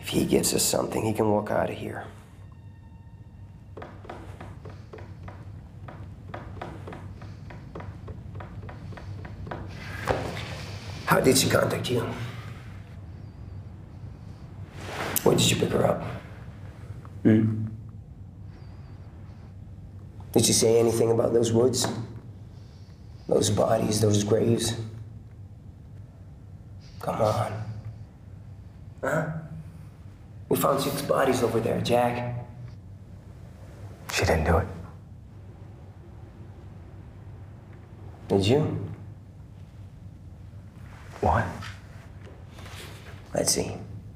If he gives us something, he can walk out of here. How did she contact you? Where did you pick her up? Did she say anything about those woods? Those bodies, those graves? Come on. Huh? We found 6 bodies over there, Jack. She didn't do it. Did you? What? Let's see.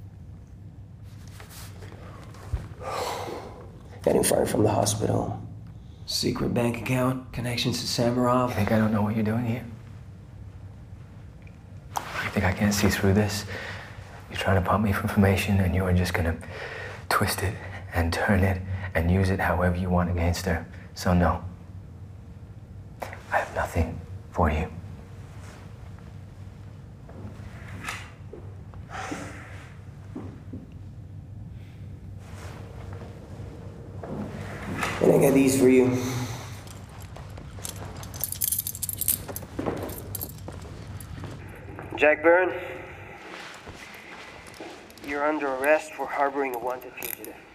Getting fired from the hospital. Secret bank account, connections to Samarov. You think I don't know what you're doing here? You think I can't see through this? You're trying to pump me for information and you're just gonna twist it and turn it and use it however you want against her. So no. I have nothing for you. And I got these for you. Jack Byrne, you're under arrest for harboring a wanted fugitive.